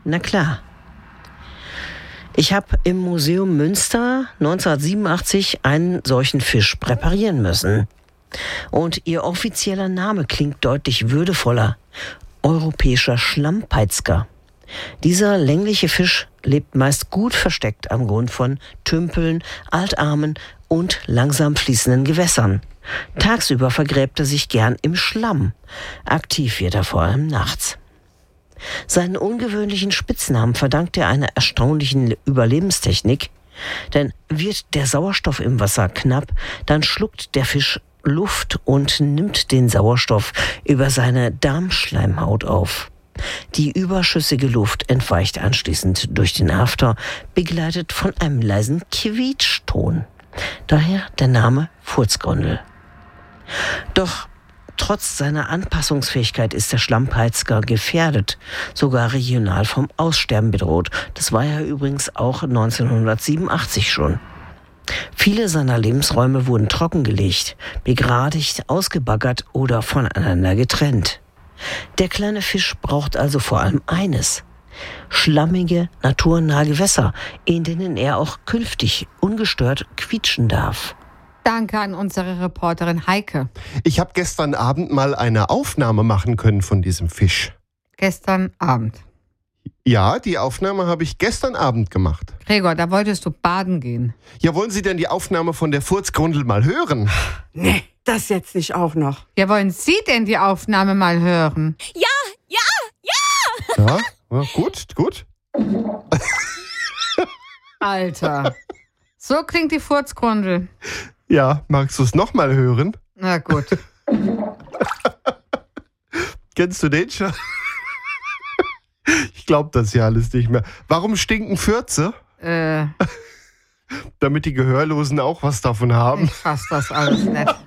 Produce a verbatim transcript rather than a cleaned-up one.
Na klar. Ich habe im Museum Münster neunzehnhundertsiebenundachtzig einen solchen Fisch präparieren müssen. Und ihr offizieller Name klingt deutlich würdevoller. Europäischer Schlammpeitzger. Dieser längliche Fisch lebt meist gut versteckt am Grund von Tümpeln, Altarmen und langsam fließenden Gewässern. Tagsüber vergräbt er sich gern im Schlamm. Aktiv wird er vor allem nachts. Seinen ungewöhnlichen Spitznamen verdankt er einer erstaunlichen Überlebenstechnik. Denn wird der Sauerstoff im Wasser knapp, dann schluckt der Fisch Luft und nimmt den Sauerstoff über seine Darmschleimhaut auf. Die überschüssige Luft entweicht anschließend durch den After, begleitet von einem leisen Quietschton. Daher der Name Furzgründel. Doch trotz seiner Anpassungsfähigkeit ist der Schlammpeitzger gefährdet, sogar regional vom Aussterben bedroht. Das war ja übrigens auch neunzehnhundertsiebenundachtzig schon. Viele seiner Lebensräume wurden trockengelegt, begradigt, ausgebaggert oder voneinander getrennt. Der kleine Fisch braucht also vor allem eines: schlammige, naturnahe Gewässer, in denen er auch künftig ungestört quietschen darf. Danke an unsere Reporterin Heike. Ich habe gestern Abend mal eine Aufnahme machen können von diesem Fisch. Gestern Abend. Ja, die Aufnahme habe ich gestern Abend gemacht. Gregor, da wolltest du baden gehen. Ja, wollen Sie denn die Aufnahme von der Furzgrundel mal hören? Nee, das jetzt nicht auch noch. Ja, wollen Sie denn die Aufnahme mal hören? Ja, ja, ja! Ja, ja gut, gut. Alter, so klingt die Furzgrundel. Ja, magst du es nochmal hören? Na gut. Kennst du den schon? Ich glaube das ja alles nicht mehr. Warum stinken Fürze? Äh. Damit die Gehörlosen auch was davon haben. Ich fass das alles nicht.